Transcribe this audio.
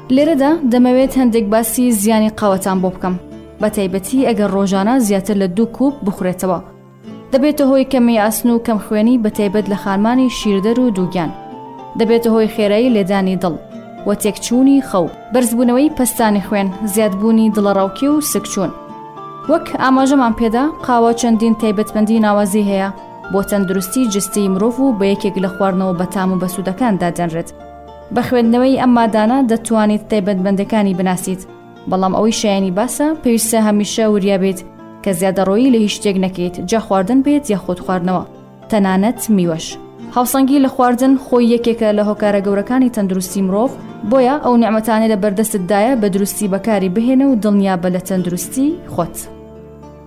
لێرەدا دەمەوێت هەندێک باسی زیانی قاوەتان بۆ بکەم، بە تایبەتی ئەگەر ڕۆژانە زیاتر لە 2 کوب بخورێتەوە. دەبێتە هۆی کەمی ئاسن و کەم خوێنی بە تایبەت لە خانمانی شیردەر و دووگیان. دەبێتە هۆی خێرایی لێدانی دڵ و تێکچوونی خەو، بەرزبوونەوەی پەستانی خوێن، زیادبوونی دڵەڕاوکی و سکچوون. وەک ئاماژەمان پێدا، قاوە چەندین تایبەتمەندی ناوازی هەیە بۆ تەندروستی جستی مرۆڤ و بە یەکێک لە خواردنەوە بەتام و بەسوودەکاندا دەنرێت. بە خوێندنەوەی ئەم مادانە دەتوانیت تایبەتمەندەکانی بناسیت، بەڵام ئەوەی شایانی باسە پێویستە هەمیشە وریا بێت کە زیادەڕۆیی لە هیچ شتێک نەکەیت، جا خواردن بێت یا خۆت خواردنەوە، تەنانەت میوەش. هاوسەنگی لە خواردن خۆی یەکێکە لە هۆکارە گەورەکانی تەندروستی مرۆڤ، بۆیە ئەو نیعمەتانە لە بەردەستتدایە بە دروستی بەکاری بهێنە و دڵنیابە لە تەندروستی خۆت.